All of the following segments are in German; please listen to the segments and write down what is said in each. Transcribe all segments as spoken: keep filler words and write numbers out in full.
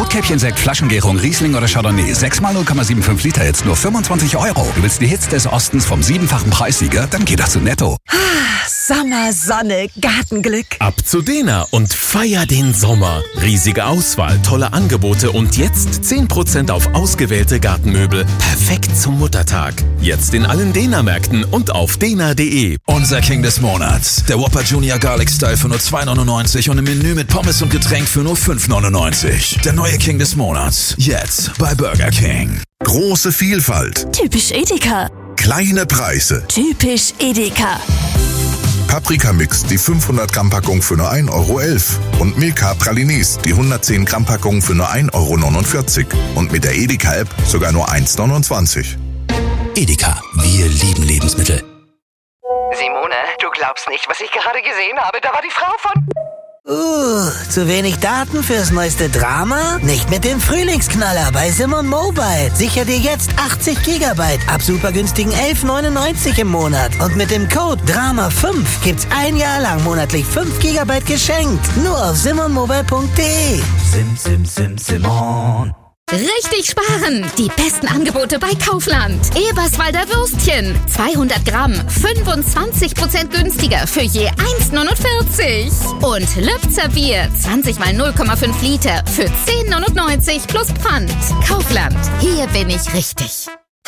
Rotkäppchensekt, Flaschengärung, Riesling oder Chardonnay. sechs mal null Komma fünfundsiebzig Liter, jetzt nur fünfundzwanzig Euro. Du willst die Hits des Ostens vom siebenfachen Preissieger? Dann geh doch zu Netto. Sommer, Sonne, Gartenglück. Ab zu Dena und feier den Sommer. Riesige Auswahl, tolle Angebote und jetzt zehn Prozent auf ausgewählte Gartenmöbel. Perfekt zum Muttertag. Jetzt in allen Dena-Märkten und auf dena punkt de. Unser King des Monats. Der Whopper Junior Garlic Style für nur zwei neunundneunzig und ein Menü mit Pommes und Getränk für nur fünf neunundneunzig. Der neue King des Monats. Jetzt bei Burger King. Große Vielfalt. Typisch Edeka. Kleine Preise. Typisch Edeka. Paprika-Mix, die fünfhundert Gramm Packung für nur ein Euro elf. Und Milka Pralines, die hundertzehn Gramm Packung für nur ein Euro neunundvierzig. Und mit der Edeka-App sogar nur eins neunundzwanzig. Edeka, wir lieben Lebensmittel. Simone, du glaubst nicht, was ich gerade gesehen habe. Da war die Frau von... Uh, zu wenig Daten fürs neueste Drama? Nicht mit dem Frühlingsknaller bei Simon Mobile. Sicher dir jetzt achtzig Gigabyte ab super günstigen elf neunundneunzig im Monat. Und mit dem Code Drama fünf gibt's ein Jahr lang monatlich fünf Gigabyte geschenkt. Nur auf simon mobile punkt de. Sim, sim, sim, Simon. Richtig sparen! Die besten Angebote bei Kaufland. Eberswalder Würstchen. zweihundert Gramm. fünfundzwanzig Prozent günstiger für je eins neunundvierzig. Und Lübzer Bier. zwanzig mal null Komma fünf Liter für zehn neunundneunzig plus Pfand. Kaufland. Hier bin ich richtig.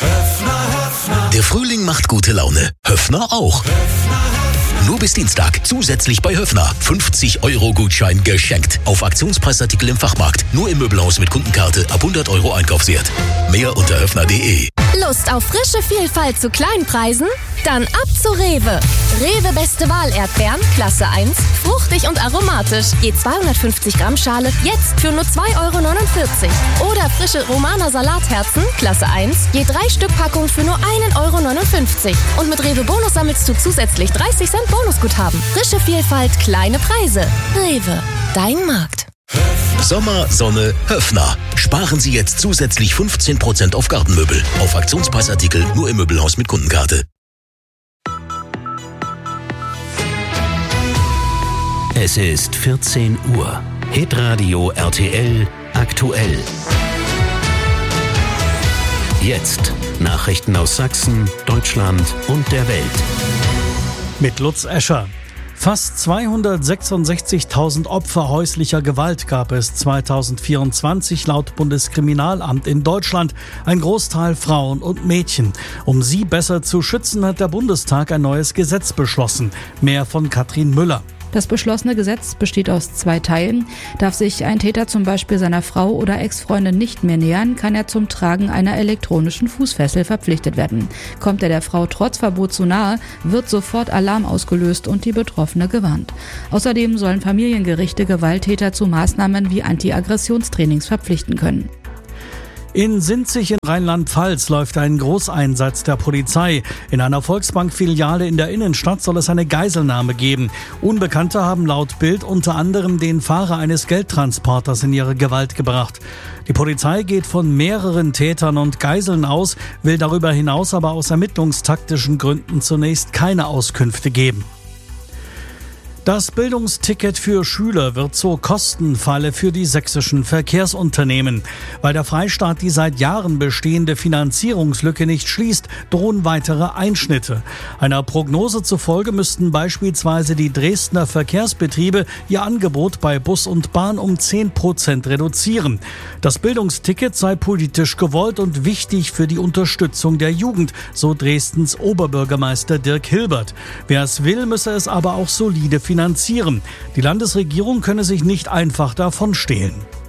Der Frühling macht gute Laune. Höffner auch. Nur bis Dienstag. Zusätzlich bei Höffner. fünfzig Euro Gutschein geschenkt. Auf Aktionspreisartikel im Fachmarkt. Nur im Möbelhaus mit Kundenkarte ab hundert Euro Einkaufswert. Mehr unter höffner punkt de. Lust auf frische Vielfalt zu Kleinpreisen? Dann ab zu Rewe. Rewe Beste Wahl Erdbeeren, Klasse eins, fruchtig und aromatisch. Je zweihundertfünfzig Gramm Schale, jetzt für nur zwei Euro neunundvierzig. Oder frische Romaner Salatherzen, Klasse eins, je drei Stück Packung für nur ein Euro neunundfünfzig. Und mit Rewe Bonus sammelst du zusätzlich dreißig Cent Bonusguthaben. Frische Vielfalt, kleine Preise. Rewe, dein Markt. Sommer, Sonne, Höffner. Sparen Sie jetzt zusätzlich fünfzehn Prozent auf Gartenmöbel. Auf Aktionspreisartikel nur im Möbelhaus mit Kundenkarte. Es ist vierzehn Uhr. Hitradio R T L aktuell. Jetzt Nachrichten aus Sachsen, Deutschland und der Welt. Mit Lutz Escher. Fast zweihundertsechsundsechzigtausend Opfer häuslicher Gewalt gab es zweitausendvierundzwanzig laut Bundeskriminalamt in Deutschland. Ein Großteil Frauen und Mädchen. Um sie besser zu schützen, hat der Bundestag ein neues Gesetz beschlossen. Mehr von Katrin Müller. Das beschlossene Gesetz besteht aus zwei Teilen. Darf sich ein Täter zum Beispiel seiner Frau oder Ex-Freundin nicht mehr nähern, kann er zum Tragen einer elektronischen Fußfessel verpflichtet werden. Kommt er der Frau trotz Verbot zu nahe, wird sofort Alarm ausgelöst und die Betroffene gewarnt. Außerdem sollen Familiengerichte Gewalttäter zu Maßnahmen wie Anti-Aggressionstrainings verpflichten können. In Sinzig in Rheinland-Pfalz läuft ein Großeinsatz der Polizei. In einer Volksbank-Filiale in der Innenstadt soll es eine Geiselnahme geben. Unbekannte haben laut Bild unter anderem den Fahrer eines Geldtransporters in ihre Gewalt gebracht. Die Polizei geht von mehreren Tätern und Geiseln aus, will darüber hinaus aber aus ermittlungstaktischen Gründen zunächst keine Auskünfte geben. Das Bildungsticket für Schüler wird zur Kostenfalle für die sächsischen Verkehrsunternehmen. Weil der Freistaat die seit Jahren bestehende Finanzierungslücke nicht schließt, drohen weitere Einschnitte. Einer Prognose zufolge müssten beispielsweise die Dresdner Verkehrsbetriebe ihr Angebot bei Bus und Bahn um zehn Prozent reduzieren. Das Bildungsticket sei politisch gewollt und wichtig für die Unterstützung der Jugend, so Dresdens Oberbürgermeister Dirk Hilbert. Wer es will, müsse es aber auch solide finanzieren. finanzieren. Die Landesregierung könne sich nicht einfach davonstehlen.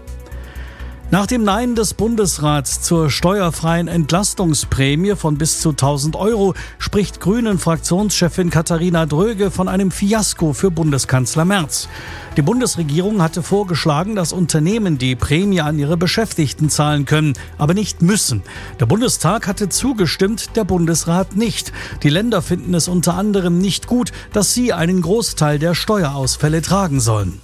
Nach dem Nein des Bundesrats zur steuerfreien Entlastungsprämie von bis zu tausend Euro spricht Grünen-Fraktionschefin Katharina Dröge von einem Fiasko für Bundeskanzler Merz. Die Bundesregierung hatte vorgeschlagen, dass Unternehmen die Prämie an ihre Beschäftigten zahlen können, aber nicht müssen. Der Bundestag hatte zugestimmt, der Bundesrat nicht. Die Länder finden es unter anderem nicht gut, dass sie einen Großteil der Steuerausfälle tragen sollen.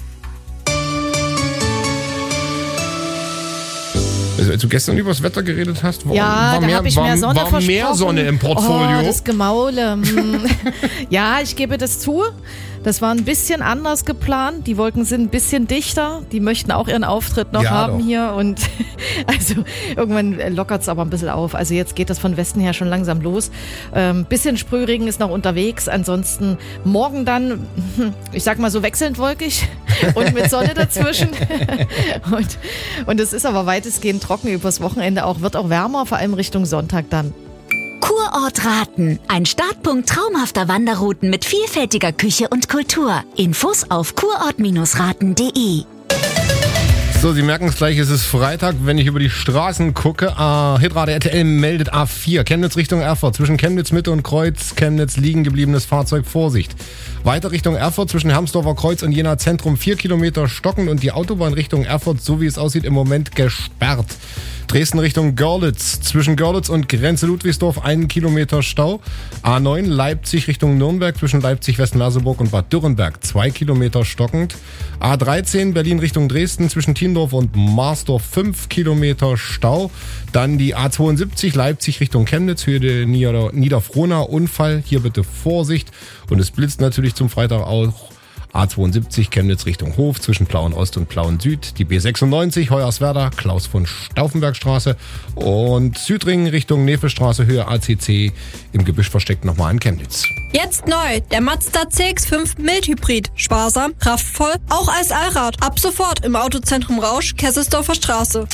Als du gestern über das Wetter geredet hast, war, ja, war, da mehr, ich war, mehr, Sonne war mehr Sonne im Portfolio. Oh, das Gemaule. Ja, ich gebe das zu. Das war ein bisschen anders geplant. Die Wolken sind ein bisschen dichter. Die möchten auch ihren Auftritt noch Ja, haben doch. hier. Und also irgendwann lockert es aber ein bisschen auf. Also jetzt geht das von Westen her schon langsam los. Ähm, bisschen Sprühregen ist noch unterwegs. Ansonsten morgen dann, ich sag mal so wechselnd wolkig und mit Sonne dazwischen. und, und es ist aber weitestgehend trocken übers Wochenende auch. Wird auch wärmer, vor allem Richtung Sonntag dann. Kurort Raten. Ein Startpunkt traumhafter Wanderrouten mit vielfältiger Küche und Kultur. Infos auf kurort raten punkt de. So, Sie merken es gleich, es ist Freitag, wenn ich über die Straßen gucke. Uh, Hitradio R T L meldet A vier, Chemnitz Richtung Erfurt. Zwischen Chemnitz Mitte und Kreuz, Chemnitz liegen gebliebenes Fahrzeug, Vorsicht. Weiter Richtung Erfurt, zwischen Hermsdorfer Kreuz und Jena Zentrum, vier Kilometer stockend und die Autobahn Richtung Erfurt, so wie es aussieht, im Moment gesperrt. Dresden Richtung Görlitz, zwischen Görlitz und Grenze Ludwigsdorf, einen Kilometer Stau. A neun Leipzig Richtung Nürnberg, zwischen Leipzig, Westen-Merseburg und Bad Dürrenberg, zwei Kilometer stockend. A dreizehn Berlin Richtung Dresden, zwischen Tiendorf und Marsdorf, fünf Kilometer Stau. Dann die A zweiundsiebzig Leipzig Richtung Chemnitz, Höhe Nieder- Niederfrohna, Unfall, hier bitte Vorsicht. Und es blitzt natürlich zum Freitag auch. A zweiundsiebzig Chemnitz Richtung Hof, zwischen Plauen Ost und Plauen Süd. Die B sechsundneunzig Hoyerswerda, Klaus von Stauffenbergstraße. Und Südring Richtung Nefelstraße, Höhe A C C, im Gebüsch versteckt nochmal in Chemnitz. Jetzt neu, der Mazda C X fünf Mildhybrid. Sparsam, kraftvoll, auch als Allrad. Ab sofort im Autozentrum Rausch, Kesselsdorfer Straße.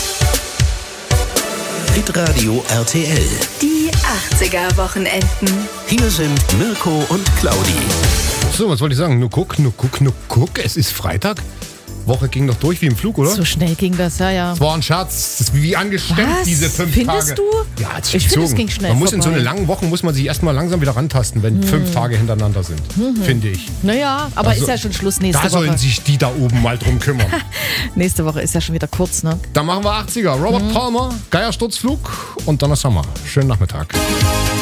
Hitradio R T L. Die achtziger-Wochenenden. Hier sind Mirko und Claudi. So, was wollte ich sagen? Nur guck, nur guck, nur guck. Es ist Freitag. Woche ging doch durch wie im Flug, oder? So schnell ging das, ja, ja. Das war ein Scherz. Das ist wie angestemmt, Was? diese fünf Findest Tage. du? Ja, es Ich finde, es gezogen. ging schnell Man muss in so vorbei. eine langen Woche muss man sich erstmal langsam wieder rantasten, wenn Hm. fünf Tage hintereinander sind. Mhm. Finde ich. Naja, aber Also, ist ja schon Schluss nächste Da sollen Woche. sich die da oben mal drum kümmern. Nächste Woche ist ja schon wieder kurz, ne? Dann machen wir achtziger. Robert Mhm. Palmer, Geiersturzflug und Donna Summer. Schönen Nachmittag.